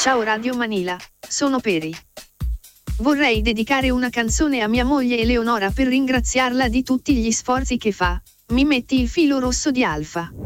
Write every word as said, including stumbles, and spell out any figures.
Ciao Radio Manila, sono Peri. Vorrei dedicare una canzone a mia moglie Eleonora per ringraziarla di tutti gli sforzi che fa. Mi metti il filo rosso di Alfa.